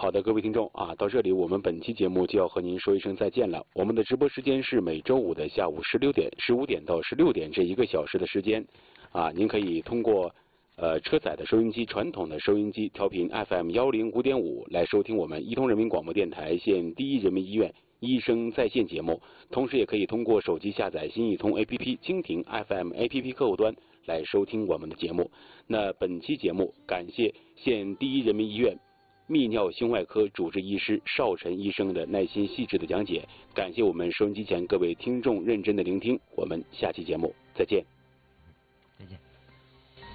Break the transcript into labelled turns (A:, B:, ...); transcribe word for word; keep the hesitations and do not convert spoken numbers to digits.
A: 好的，各位听众啊，到这里我们本期节目就要和您说一声再见了。我们的直播时间是每周五的下午十六点、十五点到十六点这一个小时的时间啊，您可以通过呃车载的收音机、传统的收音机调频 F M 幺零五点五来收听我们伊通人民广播电台县第一人民医院医生在线节目，同时也可以通过手机下载新一通 A P P、蜻蜓 F M A P P 客户端来收听我们的节目。那本期节目感谢县第一人民医院泌尿胸外科主治医师邵晨医生的耐心细致的讲解，感谢我们收音机前各位听众认真的聆听，我们下期节目再见。
B: 再见。